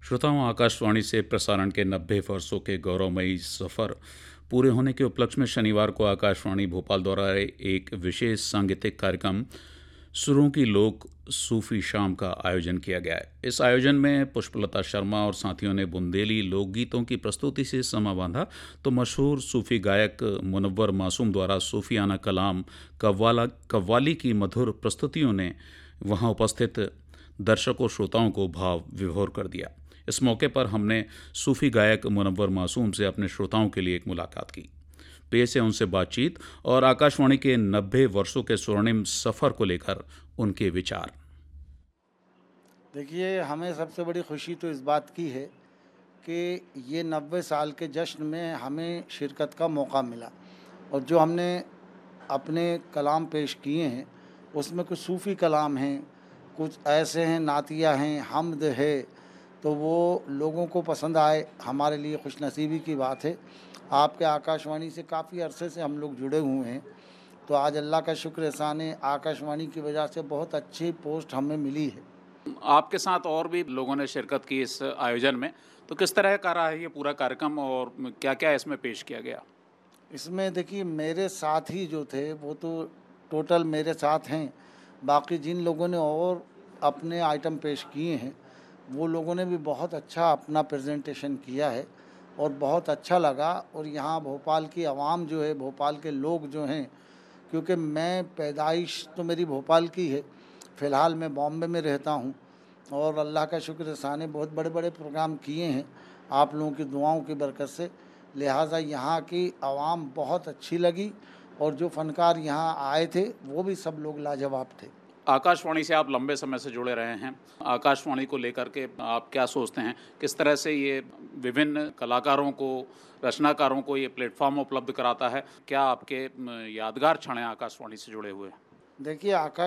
श्रोताओं, आकाशवाणी से प्रसारण के 90 वर्षों के गौरवमयी सफ़र पूरे होने के उपलक्ष्य में शनिवार को आकाशवाणी भोपाल द्वारा एक विशेष सांगीतिक कार्यक्रम सुरों की लोक सूफी शाम का आयोजन किया गया है। इस आयोजन में पुष्पलता शर्मा और साथियों ने बुंदेली लोकगीतों की प्रस्तुति से समा बांधा, तो मशहूर सूफी गायक मुनव्वर मासूम द्वारा सूफियाना कलाम कव्वाली की मधुर प्रस्तुतियों ने वहां उपस्थित दर्शकों श्रोताओं को भाव विभोर कर दिया। इस मौके पर हमने सूफी गायक मुनव्वर मासूम से अपने श्रोताओं के लिए एक मुलाकात की। पेश है उनसे बातचीत और आकाशवाणी के 90 वर्षों के स्वर्णिम सफ़र को लेकर उनके विचार। देखिए, हमें सबसे बड़ी खुशी तो इस बात की है कि ये 90 साल के जश्न में हमें शिरकत का मौका मिला, और जो हमने अपने कलाम पेश किए हैं उसमें कुछ सूफ़ी कलाम हैं, कुछ ऐसे हैं, नातिया हैं, हम्द है, तो वो लोगों को पसंद आए, हमारे लिए खुशनसीबी की बात है। आपके आकाशवाणी से काफ़ी अरसे से हम लोग जुड़े हुए हैं, तो आज अल्लाह का शुक्र एहसान है, आकाशवाणी की वजह से बहुत अच्छी पोस्ट हमें मिली है। आपके साथ और भी लोगों ने शिरकत की इस आयोजन में, तो किस तरह का रहा है ये पूरा कार्यक्रम और क्या-क्या इसमें पेश किया गया? इसमें देखिए, मेरे साथी जो थे वो तो टोटल मेरे साथ हैं, बाकी जिन लोगों ने और अपने आइटम पेश किए हैं वो लोगों ने भी बहुत अच्छा अपना प्रेजेंटेशन किया है और बहुत अच्छा लगा। और यहाँ भोपाल की आवाम जो है, भोपाल के लोग जो हैं, क्योंकि मैं पैदाइश तो मेरी भोपाल की है, फ़िलहाल मैं बॉम्बे में रहता हूँ, और अल्लाह का शुक्र एहसान है बहुत बड़े बड़े प्रोग्राम किए हैं आप लोगों की दुआओं की बरकत से। लिहाजा यहाँ की आवाम बहुत अच्छी लगी, और जो फ़नकार यहाँ आए थे वो भी सब लोग लाजवाब थे। आकाशवाणी से आप लंबे समय से जुड़े रहे हैं। आकाशवाणी को लेकर के आप क्या सोचते हैं? किस तरह से ये विभिन्न कलाकारों को, रचनाकारों को ये प्लेटफ़ॉर्म उपलब्ध कराता है? क्या आपके यादगार क्षण हैं आकाशवाणी से जुड़े हुए? देखिए, आकाश